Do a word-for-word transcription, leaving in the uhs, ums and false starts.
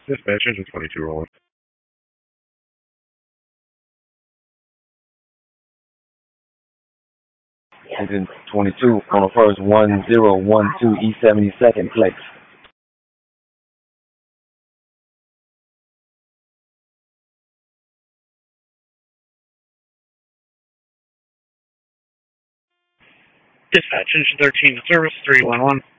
Dispatch, engine twenty-two rolling. Engine twenty-two on the first one zero one two E seventy-second place. Dispatch, engine thirteen to service, three one one.